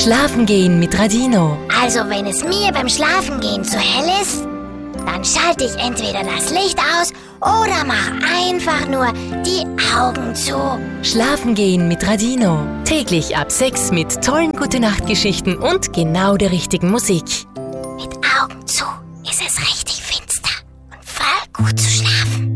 Schlafen gehen mit Radino. Also wenn es mir beim Schlafengehen zu hell ist, dann schalte ich entweder das Licht aus oder mach einfach nur die Augen zu. Schlafen gehen mit Radino. Täglich ab 6 mit tollen Gute-Nacht-Geschichten und genau der richtigen Musik. Mit Augen zu ist es richtig finster und voll gut zu schlafen.